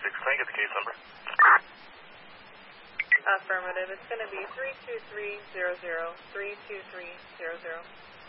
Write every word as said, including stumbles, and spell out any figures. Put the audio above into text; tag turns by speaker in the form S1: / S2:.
S1: six. Can I get the case number?
S2: Affirmative. It's going to be three two three zero zero, three two three zero zero.